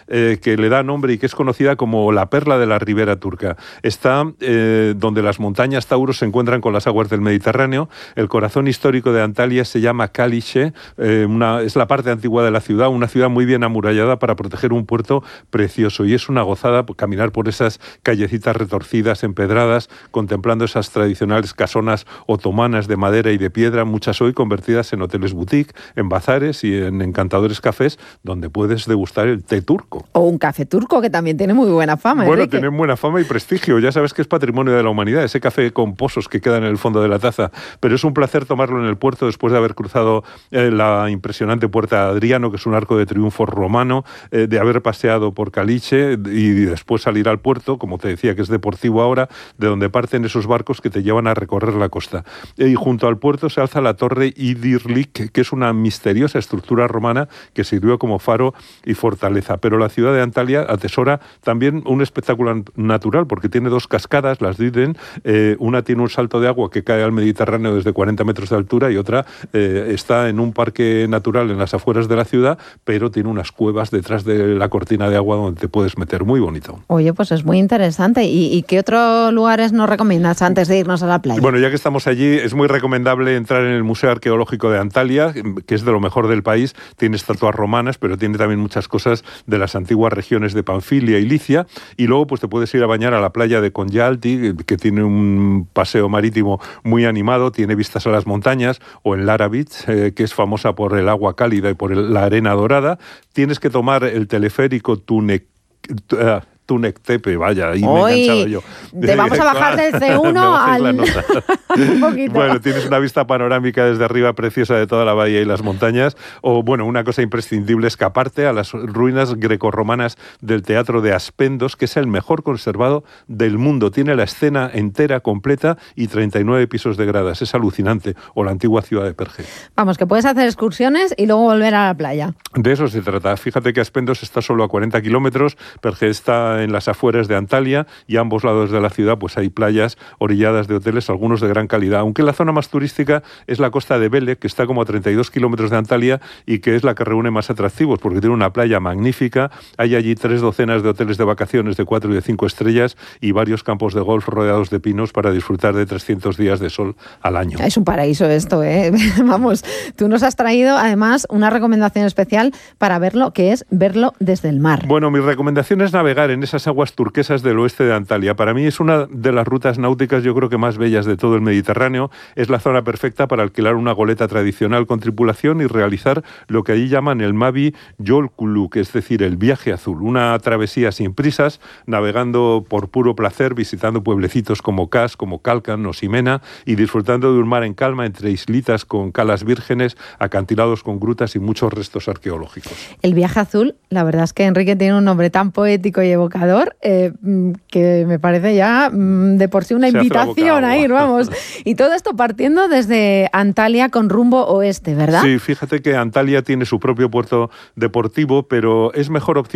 que le da nombre y que es conocida como la perla de la ribera turca. Está donde las montañas Taurus se encuentran con las aguas del Mediterráneo. El corazón histórico de Antalya se llama Kališe, es la parte antigua de la ciudad, una ciudad muy bien amurallada para proteger un puerto precioso, y es una gozada caminar por esas callecitas retorcidas, empedradas, contemplando esas tradicionales casonas otomanas de madera y de piedra, muchas hoy convertidas en hoteles boutique, en bazares y en encantadores cafés donde puedes degustar el té turco. O un café turco, que también tiene muy buena fama. Bueno, Enrique. tiene buena fama y prestigio. Ya sabes que es patrimonio de la humanidad, ese café con pozos que queda en el fondo de la taza. Pero es un placer tomarlo en el puerto después de haber cruzado la impresionante Puerta de Adriano, que es un arco de triunfo romano, de haber paseado por Kališe y después salir al puerto, como te decía, que es deportivo ahora, de donde parten esos barcos que te llevan a recorrer la costa. Y junto al puerto se alza la torre Idirlik, que es una misteriosa estructura romana que sirvió como faro y fortaleza. Pero la ciudad de Antalya atesora también un espectáculo natural, porque tiene dos cascadas, las Diden. Una tiene un salto de agua que cae al Mediterráneo desde 40 metros de altura y otra está en un parque natural en las afueras de la ciudad, pero tiene unas cuevas detrás de la cortina de agua donde te puedes meter. Muy bonito. Oye, pues es muy interesante. ¿Y qué otros lugares nos recomiendas antes de irnos a la playa? Bueno, ya que estamos allí, es muy recomendable entrar en el Museo Arqueológico de Antalya, que es de lo mejor del país. Tiene estatuas romanas, pero tiene también muchas cosas de las antiguas regiones de Panfilia y Licia. Y luego pues te puedes ir a bañar a la playa de Konyaaltı, que tiene un paseo marítimo muy animado, tiene vistas a las montañas, o en Lara Beach, que es famosa por el agua cálida y por la arena dorada. Tienes que tomar el teleférico Tunektepe, vaya, ahí me he enganchado yo. Te vamos a bajar del C1 al... un poquito. Bueno, tienes una vista panorámica desde arriba preciosa de toda la bahía y las montañas. O, bueno, una cosa imprescindible, escaparte a las ruinas grecorromanas del Teatro de Aspendos, que es el mejor conservado del mundo. Tiene la escena entera, completa, y 39 pisos de gradas. Es alucinante. O la antigua ciudad de Perge. Vamos, que puedes hacer excursiones y luego volver a la playa. De eso se trata. Fíjate que Aspendos está solo a 40 kilómetros, Perge está en las afueras de Antalya, y a ambos lados de la ciudad pues hay playas orilladas de hoteles, algunos de gran calidad. Aunque la zona más turística es la costa de Bele, que está como a 32 kilómetros de Antalya y que es la que reúne más atractivos, porque tiene una playa magnífica. Hay allí 3 docenas de hoteles de vacaciones de 4 y de 5 estrellas y varios campos de golf rodeados de pinos para disfrutar de 300 días de sol al año. Es un paraíso esto, ¿eh? Vamos, tú nos has traído además una recomendación especial para verlo, que es verlo desde el mar. Bueno, mi recomendación es navegar en esas aguas turquesas del oeste de Antalya. Para mí es una de las rutas náuticas, yo creo que más bellas de todo el Mediterráneo. Es la zona perfecta para alquilar una goleta tradicional con tripulación y realizar lo que allí llaman el Mavi Yolculuk, es decir, el viaje azul. Una travesía sin prisas, navegando por puro placer, visitando pueblecitos como Kas, como Kalkan o Simena, y disfrutando de un mar en calma entre islitas con calas vírgenes, acantilados con grutas y muchos restos arqueológicos. El viaje azul, la verdad es que Enrique tiene un nombre tan poético y evocador que me parece ya de por sí una invitación a ir, vamos. Y todo esto partiendo desde Antalya con rumbo oeste, ¿verdad? Sí, fíjate que Antalya tiene su propio puerto deportivo, pero es mejor opción